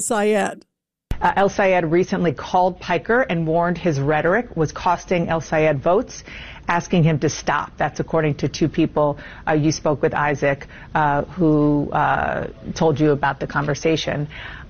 Sayed. El Sayed recently called Piker and warned his rhetoric was costing El Sayed votes, asking him to stop. That's according to two people you spoke with, Isaac, who told you about the conversation.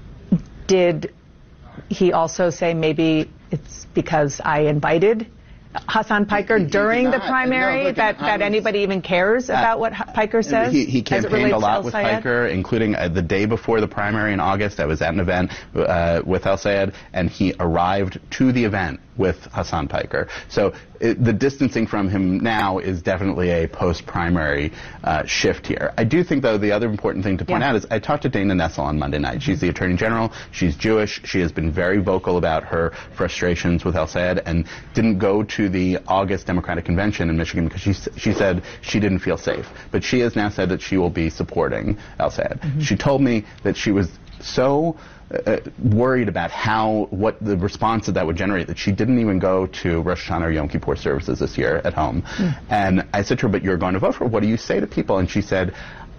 Did he also say maybe it's because I invited Hasan Piker during the primary that anybody even cares about what Piker says? He campaigned a lot with Piker, including the day before the primary in August. I was at an event with El Sayed, and he arrived to the event with Hasan Piker. So the distancing from him now is definitely a post-primary shift here. I do think, though, the other important thing to point out is I talked to Dana Nessel on Monday night. She's the Attorney General. She's Jewish. She has been very vocal about her frustrations with El Sayed and didn't go to the August Democratic Convention in Michigan because she said she didn't feel safe. But she has now said that she will be supporting El Sayed. She told me that she was so worried about what the response that would generate that she didn't even go to Rosh Hashanah or Yom Kippur services this year at home. And I said to her, but you're going to vote for her. What do you say to people? And she said,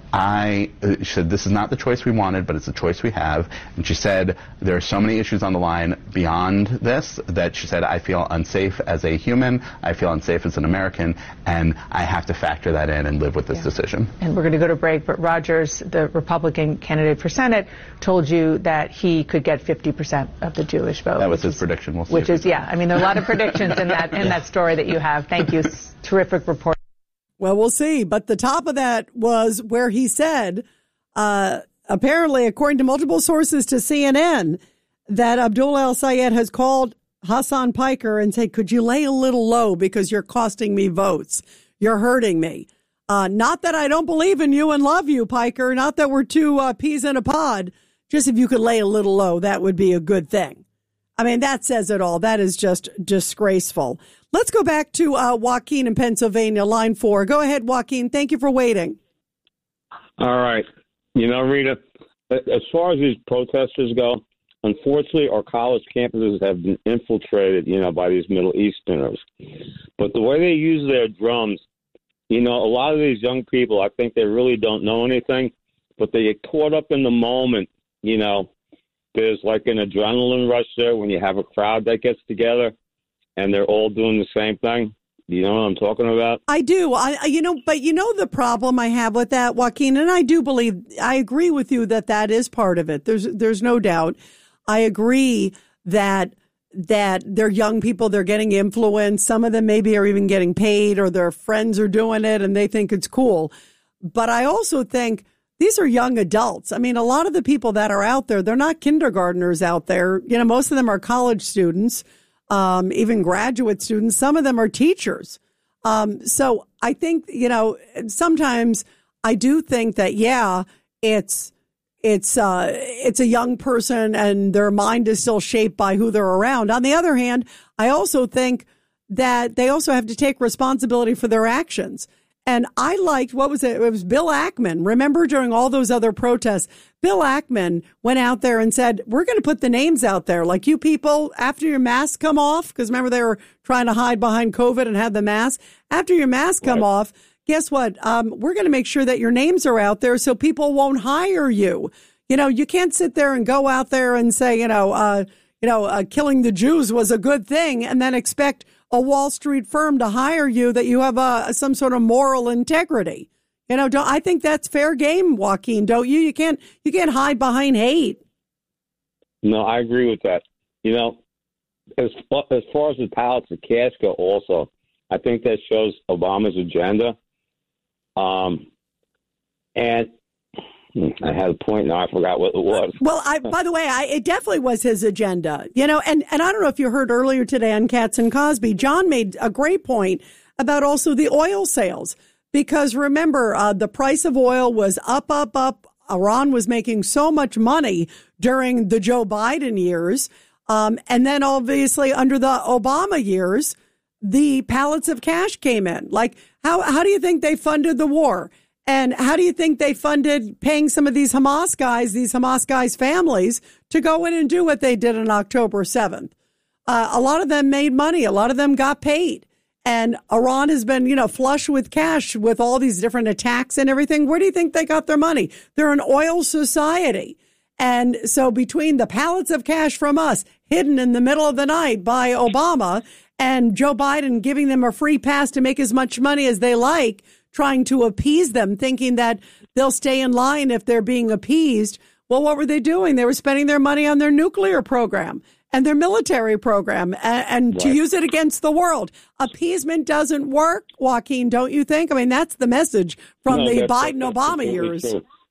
she said, this is not the choice we wanted, but it's the choice we have. And she said, there are so many issues on the line beyond this that she said, I feel unsafe as a human, I feel unsafe as an American, and I have to factor that in and live with this decision. And we're going to go to break, but Rogers, the Republican candidate for Senate, told you that he could get 50% of the Jewish vote. That was his prediction. We'll see. Which is, I mean, there are a lot of predictions in that story that you have. Thank you. Terrific report. Well, we'll see. But the top of that was where he said, apparently, according to multiple sources to CNN, that Abdullah El Sayed has called Hasan Piker and said, could you lay a little low because you're costing me votes? You're hurting me. Not that I don't believe in you and love you, Piker. Not that we're two peas in a pod. Just if you could lay a little low, that would be a good thing. I mean, that says it all. That is just disgraceful. Let's go back to Joaquin in Pennsylvania, line 4. Go ahead, Joaquin. Thank you for waiting. All right. You know, Rita, as far as these protesters go, unfortunately, our college campuses have been infiltrated, by these Middle Easterners. But the way they use their drums, a lot of these young people, I think they really don't know anything, but they get caught up in the moment. There's like an adrenaline rush there when you have a crowd that gets together and they're all doing the same thing. You know what I'm talking about? I do. But the problem I have with that, Joaquin, and I agree with you that is part of it. There's no doubt. I agree that they're young people, they're getting influenced. Some of them maybe are even getting paid or their friends are doing it and they think it's cool. But I also think these are young adults. I mean, a lot of the people that are out there, they're not kindergartners out there. Most of them are college students, even graduate students. Some of them are teachers. So I think, sometimes I do think that, it's a young person and their mind is still shaped by who they're around. On the other hand, I also think that they also have to take responsibility for their actions. And I liked, what was it? It was Bill Ackman. Remember during all those other protests, Bill Ackman went out there and said, we're going to put the names out there. Like, you people, after your masks come off, because remember they were trying to hide behind COVID and had the mask. After your masks come off, guess what? We're going to make sure that your names are out there so people won't hire you. You can't sit there and go out there and say, killing the Jews was a good thing and then expect a Wall Street firm to hire you that you have some sort of moral integrity. I think that's fair game, Joaquin, don't you? You can't hide behind hate. No, I agree with that. As far as the ballots of cash go also, I think that shows Obama's agenda. And I had a point now. I forgot what it was. Well, by the way, it definitely was his agenda, and I don't know if you heard earlier today on Katz and Cosby, John made a great point about also the oil sales, because remember, the price of oil was up. Iran was making so much money during the Joe Biden years. And then obviously under the Obama years, the pallets of cash came in. Like, how do you think they funded the war? And how do you think they funded paying some of these Hamas guys' families to go in and do what they did on October 7th? A lot of them made money. A lot of them got paid. And Iran has been, flush with cash with all these different attacks and everything. Where do you think they got their money? They're an oil society. And so between the pallets of cash from us hidden in the middle of the night by Obama and Joe Biden giving them a free pass to make as much money as they like, trying to appease them, thinking that they'll stay in line if they're being appeased. Well, what were they doing? They were spending their money on their nuclear program and their military program and to use it against the world. Appeasement doesn't work, Joaquin, don't you think? I mean, that's the message from the Biden-Obama years.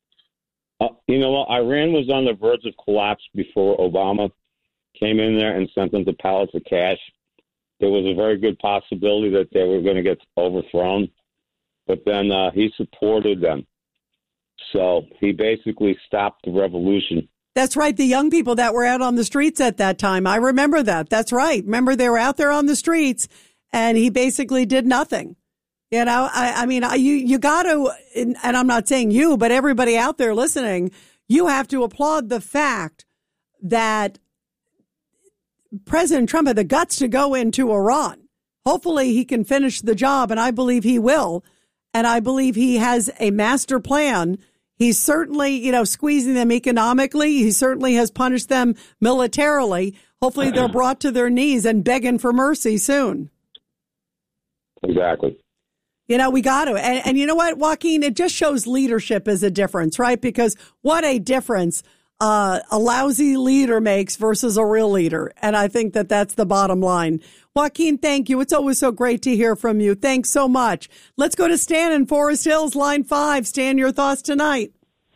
You know what? Iran was on the verge of collapse before Obama came in there and sent them the pallets of cash. There was a very good possibility that they were going to get overthrown. But then he supported them. So he basically stopped the revolution. That's right. The young people that were out on the streets at that time. I remember that. That's right. Remember, they were out there on the streets and he basically did nothing. You know, I mean, you got to, and I'm not saying you, but everybody out there listening, you have to applaud the fact that President Trump had the guts to go into Iran. Hopefully he can finish the job, and I believe he will. And I believe he has a master plan. He's certainly, you know, squeezing them economically. He certainly has punished them militarily. Hopefully they're brought to their knees and begging for mercy soon. Exactly. You know, we got to. And you know what, Joaquin, it just shows leadership is a difference, right? Because what a difference a lousy leader makes versus a real leader. And I think that that's the bottom line. Joaquin, thank you. It's always so great to hear from you. Thanks so much. Let's go to Stan in Forest Hills, line 5. Stan, your thoughts tonight?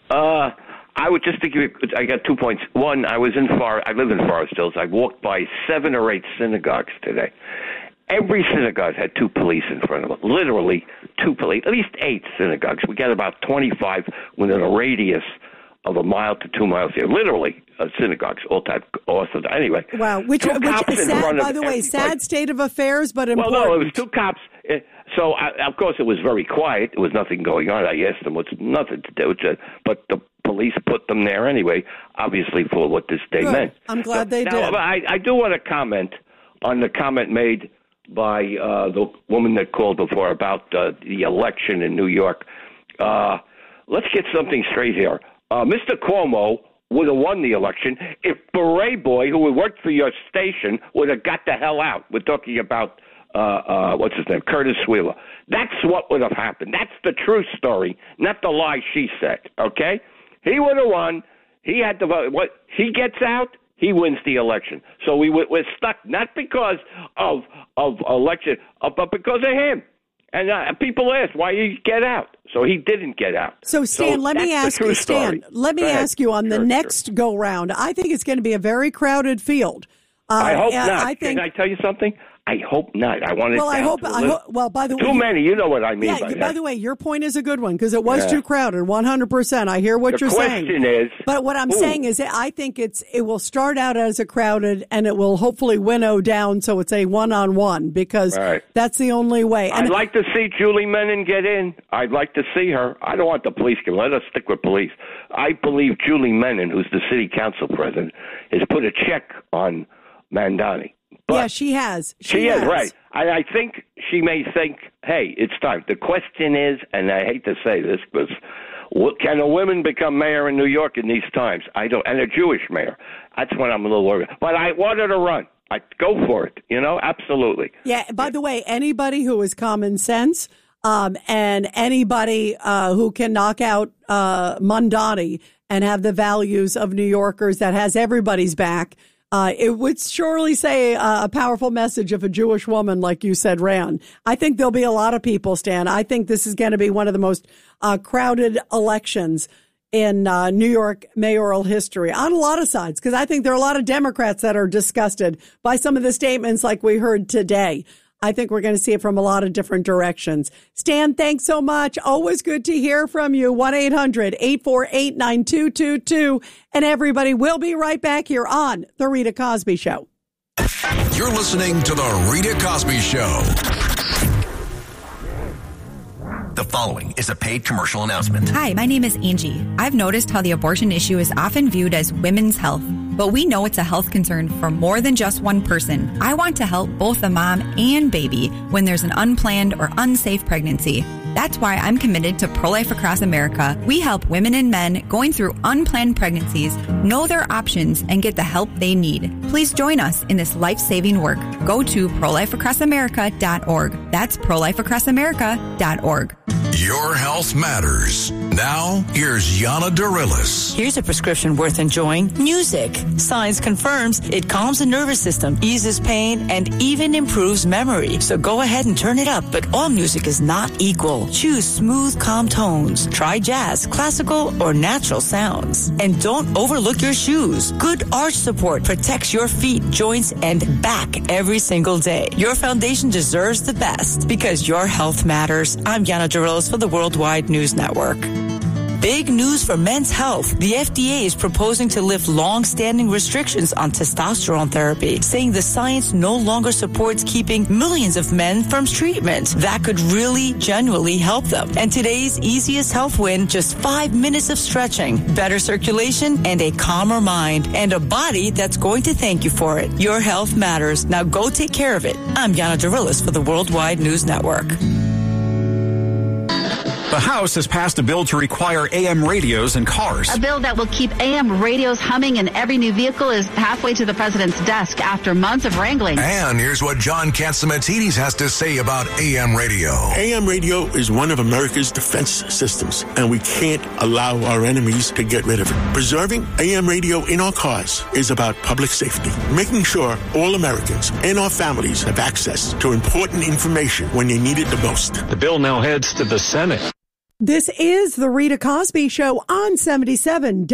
I would just think I got 2 points. One, I live in Forest Hills. I walked by 7 or 8 synagogues today. Every synagogue had 2 police in front of them. Literally 2 police. At least 8 synagogues. We got about 25 within a radius of 1 mile to 2 miles here. Literally synagogues, all type. Anyway. Wow. Which is sad, by the way, sad state of affairs, but important. Well, no, it was 2 cops. So, of course, it was very quiet. There was nothing going on. I asked them, what's nothing to do with it. But the police put them there anyway, obviously, for what this day meant. I'm glad they did. I do want to comment on the comment made by the woman that called before about the election in New York. Let's get something straight here. Mr. Cuomo would have won the election if Beret Boy, who worked for your station, would have got the hell out. We're talking about, what's his name, Curtis Wheeler. That's what would have happened. That's the true story, not the lie she said, okay? He would have won. He had to vote. What he gets out, he wins the election. So we're stuck, not because of election, but because of him. And people ask, why did he get out? So he didn't get out. So, Stan, let me ask you on the next go-round. I think it's going to be a very crowded field. I hope not. Can I tell you something? I hope not. I want it. Well, I hope. Well, by the way, too many. You know what I mean. Yeah. By the way, your point is a good one because it was too crowded. 100%. I hear what you're saying. The question is, but what I'm saying is, I think it will start out as a crowded, and it will hopefully winnow down so it's a one-on-one because that's the only way. And I'd like to see Julie Menon get in. I'd like to see her. I don't want the police. Let us stick with police. I believe Julie Menon, who's the city council president, has put a check on Mandani. But she has. She is, right. I think she may think, hey, it's time. The question is, and I hate to say this, but can a woman become mayor in New York in these times? I don't, and a Jewish mayor. That's what I'm a little worried about. But I want her to run. I go for it, absolutely. Yeah, by the way, anybody who is common sense and anybody who can knock out Mandani and have the values of New Yorkers that has everybody's back, it would surely say a powerful message if a Jewish woman, like you said, ran. I think there'll be a lot of people, Stan. I think this is going to be one of the most crowded elections in New York mayoral history on a lot of sides, because I think there are a lot of Democrats that are disgusted by some of the statements like we heard today. I think we're going to see it from a lot of different directions. Stan, thanks so much. Always good to hear from you. 1-800-848-9222. And everybody, we'll be right back here on The Rita Cosby Show. You're listening to The Rita Cosby Show. The following is a paid commercial announcement. Hi, my name is Angie. I've noticed how the abortion issue is often viewed as women's health, but we know it's a health concern for more than just one person. I want to help both the mom and baby when there's an unplanned or unsafe pregnancy. That's why I'm committed to Pro-Life Across America. We help women and men going through unplanned pregnancies know their options and get the help they need. Please join us in this life-saving work. Go to prolifeacrossamerica.org. That's prolifeacrossamerica.org. Your health matters. Now, here's Yana Dorillis. Here's a prescription worth enjoying. Music. Science confirms it calms the nervous system, eases pain, and even improves memory. So go ahead and turn it up, but all music is not equal. Choose smooth, calm tones. Try jazz, classical, or natural sounds. And don't overlook your shoes. Good arch support protects your feet, joints, and back every single day. Your foundation deserves the best because your health matters. I'm Yana Dorillis for the Worldwide News Network. Big news for men's health. The FDA is proposing to lift long-standing restrictions on testosterone therapy, saying the science no longer supports keeping millions of men from treatment. That could really, genuinely help them. And today's easiest health win, just 5 minutes of stretching, better circulation, and a calmer mind, and a body that's going to thank you for it. Your health matters. Now go take care of it. I'm Yana Dorillis for the Worldwide News Network. The House has passed a bill to require AM radios in cars. A bill that will keep AM radios humming in every new vehicle is halfway to the president's desk after months of wrangling. And here's what John Catsimatidis has to say about AM radio. AM radio is one of America's defense systems, and we can't allow our enemies to get rid of it. Preserving AM radio in our cars is about public safety, making sure all Americans and our families have access to important information when they need it the most. The bill now heads to the Senate. This is the Rita Cosby Show on 77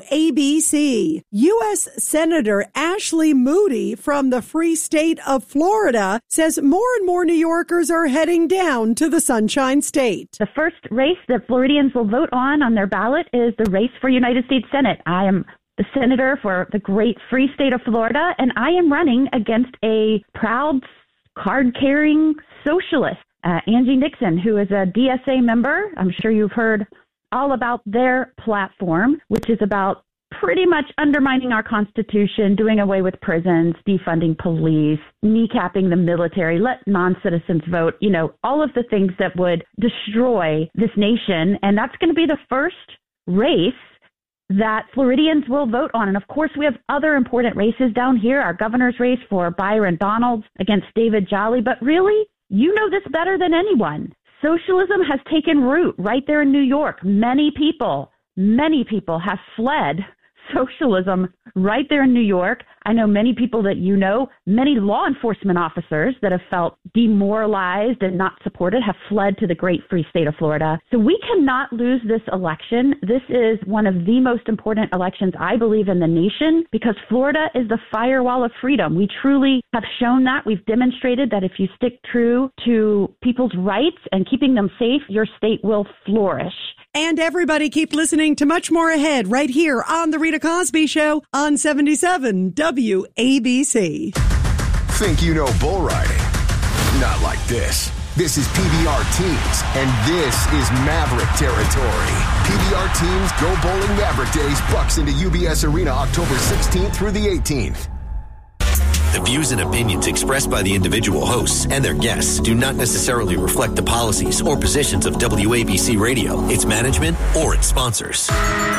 WABC. U.S. Senator Ashley Moody from the free state of Florida says more and more New Yorkers are heading down to the Sunshine State. The first race that Floridians will vote on their ballot is the race for United States Senate. I am the senator for the great free state of Florida, and I am running against a proud, card-carrying socialist. Angie Nixon, who is a DSA member. I'm sure you've heard all about their platform, which is about pretty much undermining our Constitution, doing away with prisons, defunding police, kneecapping the military, let non-citizens vote, all of the things that would destroy this nation. And that's going to be the first race that Floridians will vote on. And of course, we have other important races down here, our governor's race for Byron Donalds against David Jolly. But really, you know this better than anyone. Socialism has taken root right there in New York. Many people have fled socialism right there in New York. I know many people that many law enforcement officers that have felt demoralized and not supported have fled to the great free state of Florida. So we cannot lose this election. This is one of the most important elections, I believe, in the nation, because Florida is the firewall of freedom. We truly have shown that. We've demonstrated that if you stick true to people's rights and keeping them safe, your state will flourish. And everybody keep listening to much more ahead right here on The Rita Cosby Show on 77 WABC. Think you know bull riding? Not like this. This is PBR Teams, and this is Maverick territory. PBR Teams Go Bowling Maverick Days bucks into UBS Arena October 16th through the 18th. The views and opinions expressed by the individual hosts and their guests do not necessarily reflect the policies or positions of WABC Radio, its management, or its sponsors.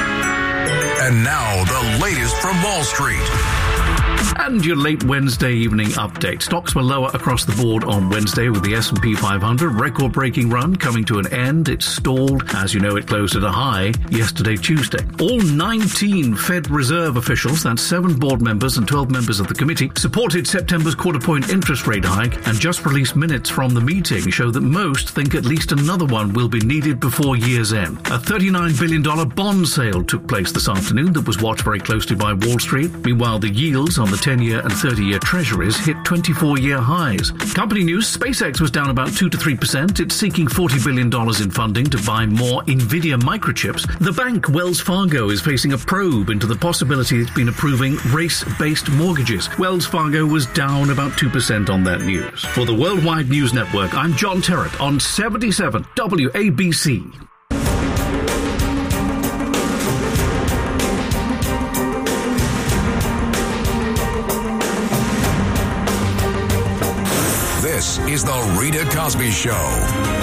And now, the latest from Wall Street. And your late Wednesday evening update. Stocks were lower across the board on Wednesday with the S&P 500 record-breaking run coming to an end. It stalled. As you know, it closed at a high yesterday, Tuesday. All 19 Fed Reserve officials, that's 7 board members and 12 members of the committee, supported September's quarter-point interest rate hike, and just released minutes from the meeting show that most think at least another one will be needed before year's end. A $39 billion bond sale took place this afternoon that was watched very closely by Wall Street. Meanwhile, the yields on the 10-year and 30-year treasuries hit 24-year highs. Company news, SpaceX was down about 2 to 3%. It's seeking $40 billion in funding to buy more NVIDIA microchips. The bank, Wells Fargo, is facing a probe into the possibility it's been approving race-based mortgages. Wells Fargo was down about 2% on that news. For the Worldwide News Network, I'm John Terrett on 77 WABC. This is the Rita Cosby Show.